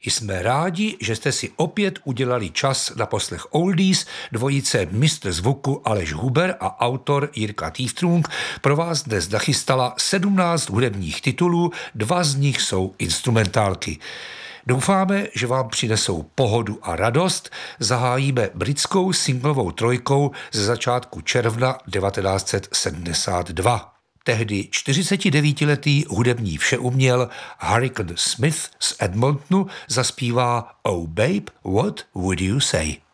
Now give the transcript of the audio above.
Jsme rádi, že jste si opět udělali čas na poslech Oldies, dvojice mistr zvuku Aleš Huber a autor Jirka Týftrung pro vás dnes nachystala 17 hudebních titulů, 2 z nich jsou instrumentálky. Doufáme, že vám přinesou pohodu a radost. Zahájíme britskou singlovou trojkou ze začátku června 1972. Tehdy 49letý hudební všeuměl Hurricane Smith z Edmontonu zaspívá Oh Babe, What Would You Say?